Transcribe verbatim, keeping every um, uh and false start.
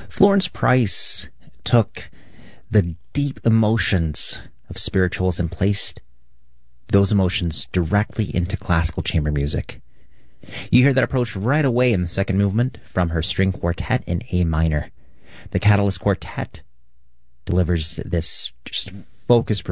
Florence Price took the deep emotions of spirituals and placed those emotions directly into classical chamber music. You hear that approach right away in the second movement from her string quartet in A minor. The Catalyst Quartet delivers this just focused